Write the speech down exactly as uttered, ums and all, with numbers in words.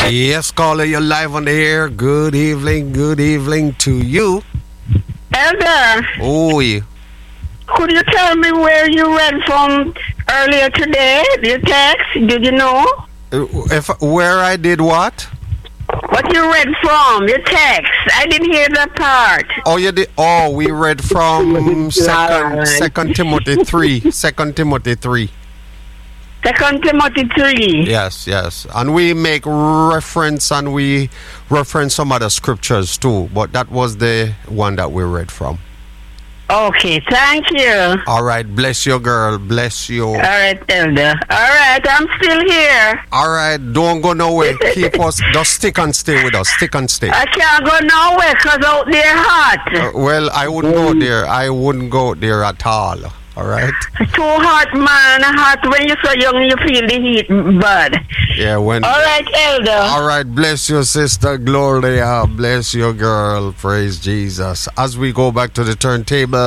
Yes, caller, you're live on the air. Good evening, good evening to you. Elder, Oh, yeah. could you tell me where you read from earlier today? Your text? Did you know? Uh, If where I did what? What you read from? Your text? I didn't hear that part. Oh, you did. Oh, we read from second, second Timothy three. Second Timothy three. Second Timothy three. Yes, yes, and we make reference and we reference some other scriptures too. But that was the one that we read from. Okay, thank you. All right, bless you, girl. Bless you. All right, Elder. All right, I'm still here. All right, don't go nowhere. Keep us. Just stick and stay with us. Stick and stay. I can't go nowhere because out there hot. Uh, well, I wouldn't go there. I wouldn't go there at all. All right. Too hot, man. Hot when you're so young, you feel the heat, bud. Yeah. When. All right, Elder. All right. Bless you, sister Gloria. Bless you, girl. Praise Jesus. As we go back to the turntable.